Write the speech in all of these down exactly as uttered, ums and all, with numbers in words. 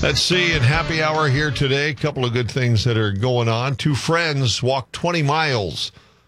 Let's see, in happy hour here today, a couple of good things that are going on. Two friends walked twenty miles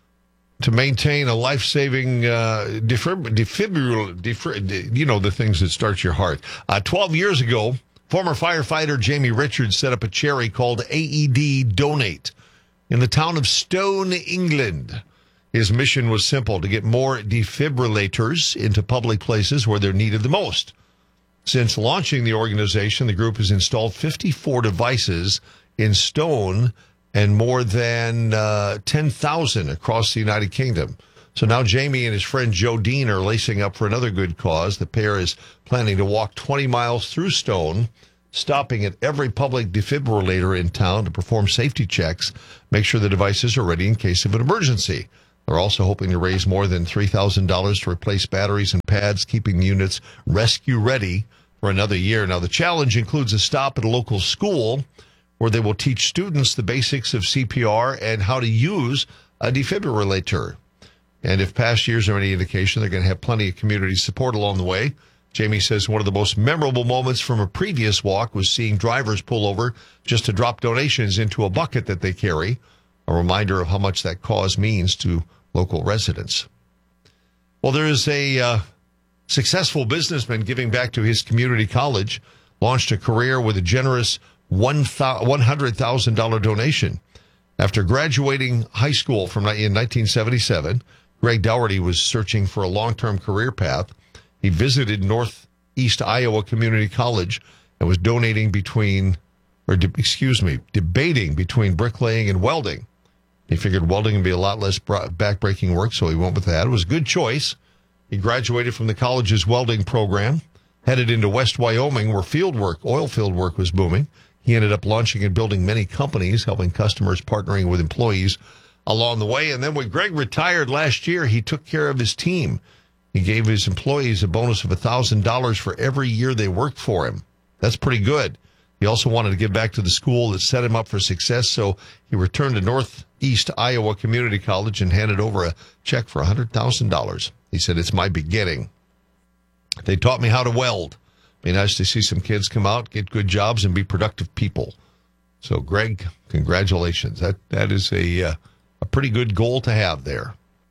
to maintain a life-saving uh, defib- defibrillator, defib- you know, the things that start your heart. Uh, twelve years ago, former firefighter Jamie Richards set up a charity called A E D Donate in the town of Stone, England. His mission was simple, to get more defibrillators into public places where they're needed the most. Since launching the organization, the group has installed fifty-four devices in Stone and more than uh, ten thousand across the United Kingdom. So now Jamie and his friend Joe Dean are lacing up for another good cause. The pair is planning to walk twenty miles through Stone, stopping at every public defibrillator in town to perform safety checks, make sure the devices are ready in case of an emergency. They're also hoping to raise more than three thousand dollars to replace batteries and pads, keeping the units rescue ready for another year. Now, the challenge includes a stop at a local school where they will teach students the basics of C P R and how to use a defibrillator. And if past years are any indication, they're going to have plenty of community support along the way. Jamie says one of the most memorable moments from a previous walk was seeing drivers pull over just to drop donations into a bucket that they carry, a reminder of how much that cause means to local residents. Well, there is a uh, successful businessman giving back to his community college, launched a career with a generous one hundred thousand dollars donation. After graduating high school from in nineteen seventy-seven, Greg Dougherty was searching for a long-term career path. He visited Northeast Iowa Community College and was donating between, or de- excuse me, debating between bricklaying and welding. He figured welding would be a lot less back-breaking work, so he went with that. It was a good choice. He graduated from the college's welding program, headed into West Wyoming, where field work, oil field work was booming. He ended up launching and building many companies, helping customers, partnering with employees along the way. And then when Greg retired last year, he took care of his team. He gave his employees a bonus of one thousand dollars for every year they worked for him. That's pretty good. He also wanted to give back to the school that set him up for success, so he returned to Northeast Iowa Community College and handed over a check for one hundred thousand dollars. He said, "It's my beginning. They taught me how to weld. Be nice to see some kids come out, get good jobs, and be productive people." So, Greg, congratulations. That That is a, uh, a pretty good goal to have there.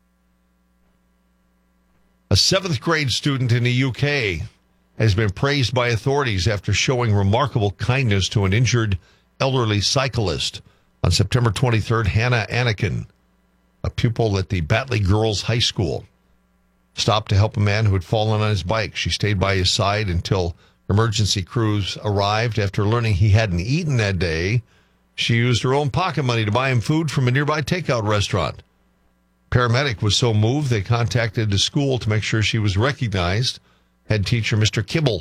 A seventh grade student in the U K has been praised by authorities after showing remarkable kindness to an injured elderly cyclist. On September twenty-third, Hannah Anakin, a pupil at the Batley Girls High School, stopped to help a man who had fallen on his bike. She stayed by his side until emergency crews arrived. After learning he hadn't eaten that day, she used her own pocket money to buy him food from a nearby takeout restaurant. Paramedic was so moved, they contacted the school to make sure she was recognized. Head teacher Mister Kibble.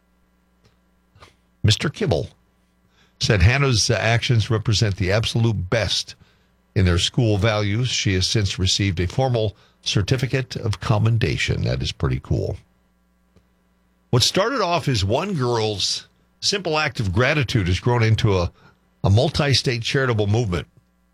Mister Kibble said Hannah's actions represent the absolute best in their school values. She has since received a formal certificate of commendation. That is pretty cool. What started off as one girl's simple act of gratitude has grown into a, a multi-state charitable movement.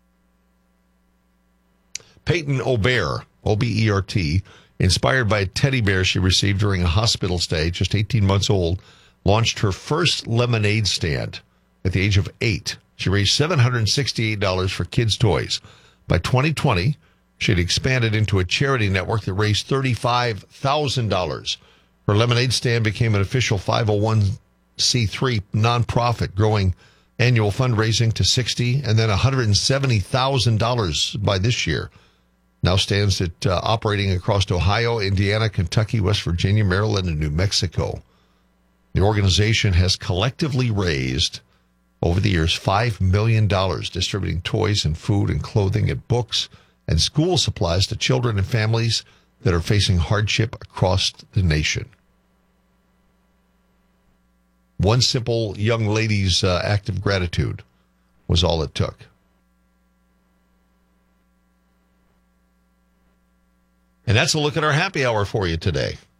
Peyton Aubert, O B E R T, inspired by a teddy bear she received during a hospital stay, just eighteen months old, launched her first lemonade stand at the age of eight. She raised seven hundred sixty-eight dollars for kids' toys. By twenty twenty, she had expanded into a charity network that raised thirty-five thousand dollars. Her lemonade stand became an official five oh one c three nonprofit, growing annual fundraising to sixty and then one hundred seventy thousand dollars by this year. Now stands at uh, operating across Ohio, Indiana, Kentucky, West Virginia, Maryland, and New Mexico. The organization has collectively raised, over the years, five million dollars, distributing toys and food and clothing and books and school supplies to children and families that are facing hardship across the nation. One simple young lady's uh, act of gratitude was all it took. And that's a look at our happy hour for you today.